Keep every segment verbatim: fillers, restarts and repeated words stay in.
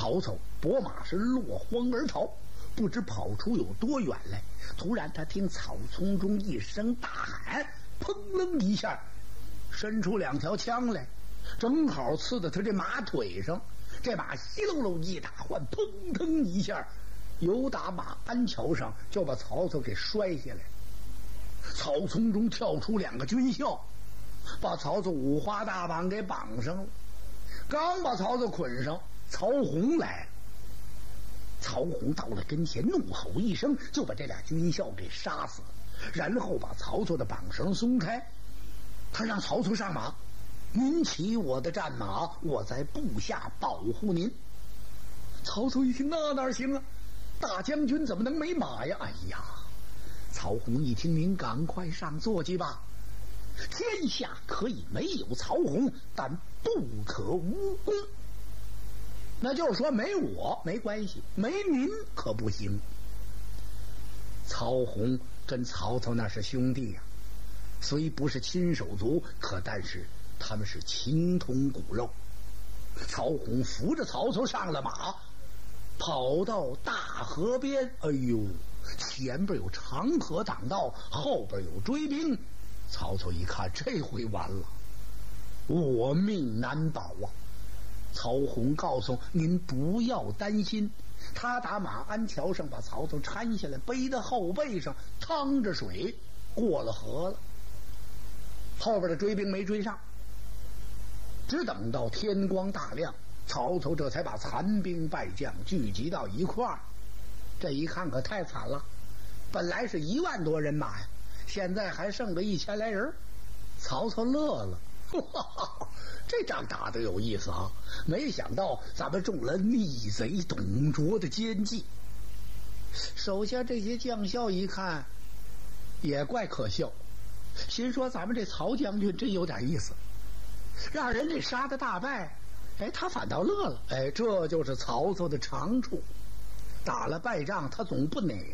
曹操拨马是落荒而逃，不知跑出有多远来。突然他听草丛中一声大喊，砰楞一下伸出两条枪来，正好刺到他这马腿上。这马稀漏漏一打换，砰腾一下由打马鞍桥上就把曹操给摔下来。草丛中跳出两个军校，把曹操五花大绑给绑上了。刚把曹操捆上，曹洪来了。曹洪到了跟前，怒吼一声，就把这俩军校给杀死了，然后把曹操的绑绳松开。他让曹操上马，您骑我的战马，我在部下保护您。曹操一听，那哪行啊，大将军怎么能没马呀？哎呀，曹洪一听，您赶快上坐骑吧，天下可以没有曹洪，但不可无功。那就是说没我没关系，没您可不行。曹洪跟曹操那是兄弟呀、啊，虽不是亲手足，可但是他们是情同骨肉。曹洪扶着曹操上了马，跑到大河边，哎呦，前边有长河挡道，后边有追兵。曹操一看，这回完了，我命难保啊！曹洪告诉您不要担心，他打马鞍桥上把曹操搀下来，背到后背上，趟着水过了河了。后边的追兵没追上，只等到天光大亮，曹操这才把残兵败将聚集到一块儿。这一看可太惨了，本来是一万多人马呀，现在还剩个一千来人。曹操乐了，这仗打得有意思啊！没想到咱们中了逆贼董卓的奸计。手下这些将校一看也怪可笑，心说咱们这曹将军真有点意思，让人这杀的大败，哎，他反倒乐了。哎，这就是曹操的长处，打了败仗他总不馁。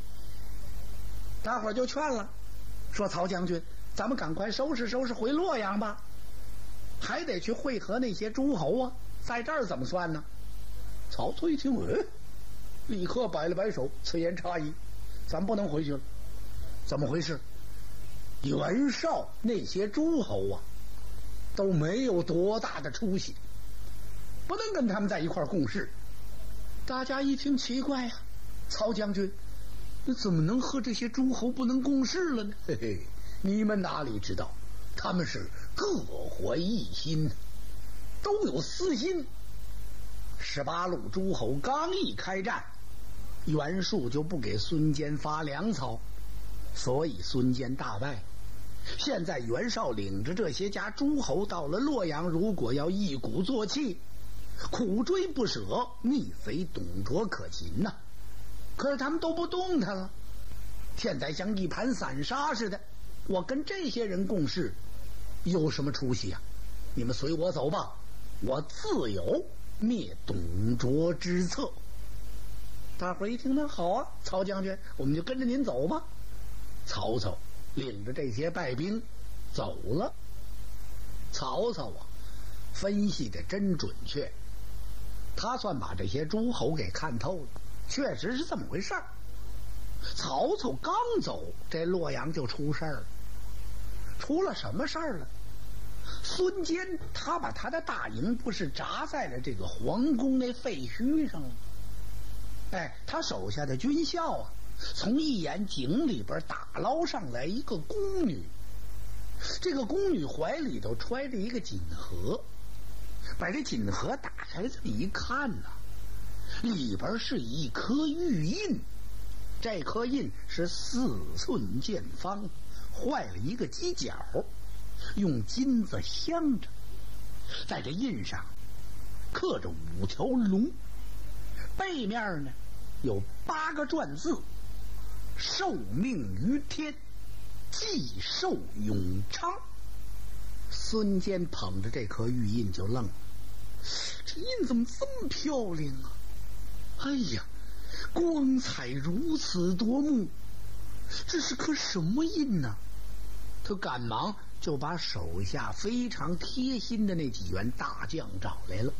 大伙儿就劝了，说曹将军，咱们赶快收拾收拾回洛阳吧，还得去会合那些诸侯啊，在这儿怎么算呢？曹操一听，哎，立刻摆了摆手，此言差矣，咱不能回去了。怎么回事？袁绍那些诸侯啊，都没有多大的出息，不能跟他们在一块共事。大家一听奇怪呀、啊，曹将军，那怎么能和这些诸侯不能共事了呢？嘿嘿，你们哪里知道，他们是各怀一心，都有私心。十八路诸侯刚一开战，袁术就不给孙坚发粮草，所以孙坚大败。现在袁绍领着这些家诸侯到了洛阳，如果要一鼓作气，苦追不舍，逆贼董卓可擒呐、啊。可是他们都不动他了，现在像一盘散沙似的，我跟这些人共事有什么出息啊？你们随我走吧，我自有灭董卓之策。大伙一听，那好啊，曹将军，我们就跟着您走吧。曹操领着这些败兵走了。曹操啊，分析的真准确，他算把这些诸侯给看透了，确实是这么回事儿。曹操刚走，这洛阳就出事儿了。出了什么事儿了？孙坚他把他的大营不是扎在了这个皇宫那废墟上了。哎，他手下的军校啊，从一眼井里边打捞上来一个宫女，这个宫女怀里头揣着一个锦盒，把这锦盒打开这么一看呢、啊，里边是一颗玉印，这颗印是四寸见方，坏了一个犄角，用金子镶着，在这印上刻着五条龙，背面呢有八个篆字：受命于天，既寿永昌。孙坚捧着这颗玉印就愣了，这印怎么这么漂亮啊？哎呀，光彩如此夺目，这是颗什么印呢？他赶忙就把手下非常贴心的那几员大将找来了。